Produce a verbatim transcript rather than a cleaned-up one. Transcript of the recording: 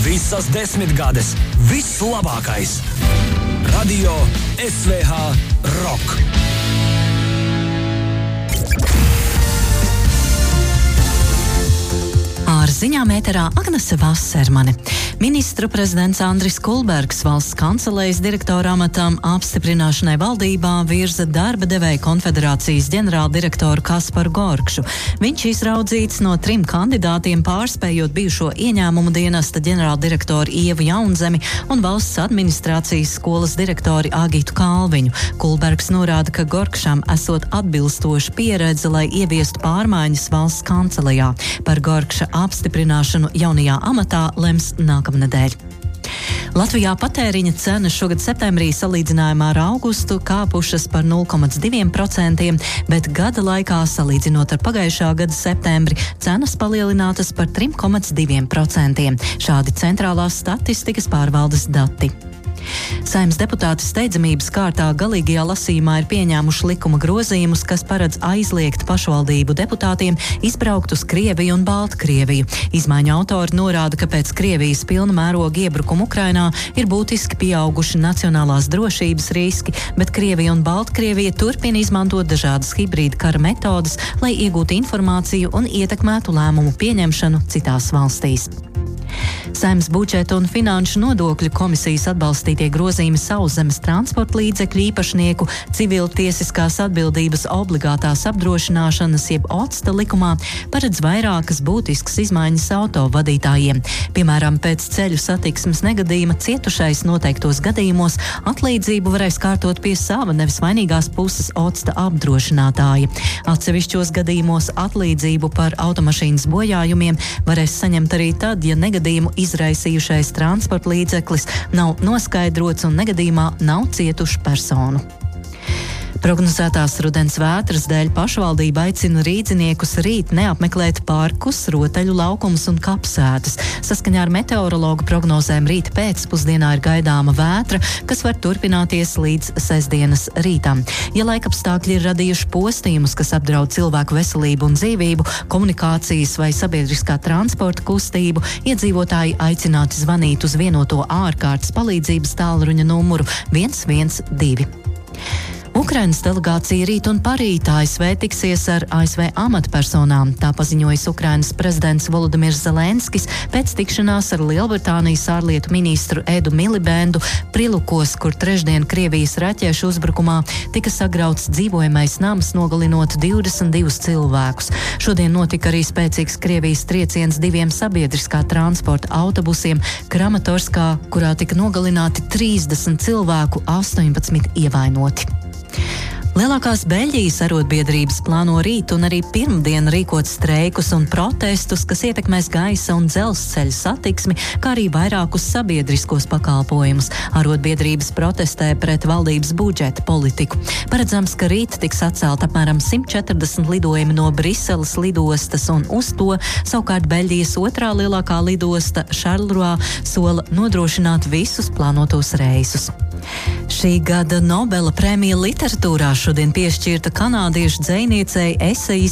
Visas desmitgades, viss labākais. Radio S V H Rock. Ar ziņām ēterā Agnese Vasermane. Ministru prezidents Andris Kulbergs valsts kancelējas direktora amatam apstiprināšanai valdībā virza darba devēja konfederācijas ģenerāldirektoru Kasparu Gorkšu. Viņš izraudzīts no trim kandidātiem, pārspējot bijušo ieņēmumu dienesta ģenerāldirektoru Ievu Jaunzemi un valsts administrācijas skolas direktori Agitu Kalviņu. Kulbergs norāda, ka Gorkšam esot atbilstoša pieredze, lai ieviestu pārmaiņas valsts kancelējā. Par Gorkša apstiprināšanu jaunajā amatā lems nākamnedēļ. Latvijā patēriņa cenas šogad septembrī salīdzinājumā ar augustu kāpušas par nulle komats divi procenti, bet gada laikā, salīdzinot ar pagājušā gada septembri, cenas palielinātas par tri komats divi procenti. Šādi centrālās statistikas pārvaldes dati. Saeimas deputāti steidzamības kārtā galīgajā lasījumā ir pieņēmuši likuma grozījumus, kas paredz aizliegt pašvaldību deputātiem izbraukt uz Krieviju un Baltkrieviju. Izmaiņu autori norāda, ka pēc Krievijas pilna mēroga iebrukuma Ukrainā ir būtiski pieauguši nacionālās drošības riski, bet Krievija un Baltkrievija turpina izmantot dažādas hibrīda kara metodas, lai iegūtu informāciju un ietekmētu lēmumu pieņemšanu citās valstīs. Saeimas budžeta un finanšu nodokļu komisijas atbalstītie grozījumi sauszemes transporta līdzekļu īpašnieku civiltiesiskās atbildības obligātās apdrošināšanas jeb OCTA likumā paredz vairākas būtiskas izmaiņas autovadītājiem. Piemēram, pēc ceļu satiksmes negadījuma cietušais noteiktos gadījumos atlīdzību varēs kārtot pie sava, nevis vainīgās puses OCTA apdrošinātāja. Atsevišķos gadījumos atlīdzību par automašīnas bojājumiem varēs saņemt arī tad, ja negadījumu izraisījušais transporta līdzeklis nav noskaidrots un negadījumā nav cietušu personu. Prognozētās rudens vētras dēļ pašvaldība aicina rīdziniekus rīt neapmeklēt parkus, rotaļu laukumus un kapsētas. Saskaņā ar meteorologu prognozēm rīt pēcpusdienā ir gaidāma vētra, kas var turpināties līdz sestdienas rītam. Ja laikapstākļi ir radījuši postījumus, kas apdraud cilvēku veselību un dzīvību, komunikācijas vai sabiedriskā transporta kustību, iedzīvotāji aicināti zvanīt uz vienoto ārkārtas palīdzības tālruņa numuru viens viens divi. Ukrainas delegācija rīt un parīt A S V tiksies ar A S V amatpersonām. Tā paziņojis Ukrainas prezidents Volodimirs Zelenskis pēc tikšanās ar Lielbritānijas ārlietu ministru Edu Milibendu Prilukos, kur trešdien Krievijas raķešu uzbrukumā tika sagrauts dzīvojamais nams, nogalinot divdesmit divus cilvēkus. Šodien notika arī spēcīgs Krievijas trieciens diviem sabiedriskā transporta autobusiem Kramatorskā, kurā tika nogalināti trīsdesmit cilvēku, astoņpadsmit ievainoti. Lielākās Beļģijas arotbiedrības plāno rīt un arī pirmdien rīkot streikus un protestus, kas ietekmēs gaisa un dzelzceļa satiksmi, kā arī vairākus sabiedriskos pakalpojumus. Arotbiedrības protestē pret valdības budžeta politiku. Paredzams, ka rīt tiks atcelt apmēram simt četrdesmit lidojumi no Briseles lidostas, un uz to savukārt Beļģijas otrā lielākā lidosta Šarleroi sola nodrošināt visus plānotos reisus. Šī gada Nobela prēmija literatūrā šodien piešķirta kanādiešu dzejniecei, esejas